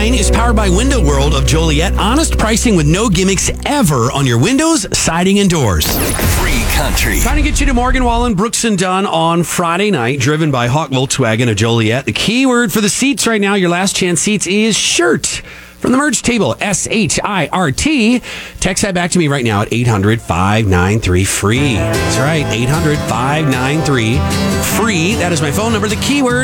line is powered by Window World of Joliet. Honest pricing with no gimmicks ever on your windows, siding, and doors. Free country. Trying to get you to Morgan Wallen, Brooks and Dunn on Friday night, driven by Hawk Volkswagen of Joliet. The keyword for the seats right now, your last chance seats, is shirt. From the merge table, SHIRT. Text that back to me right now at 800-593-FREE. That's right, 800-593-FREE. That is my phone number. The keyword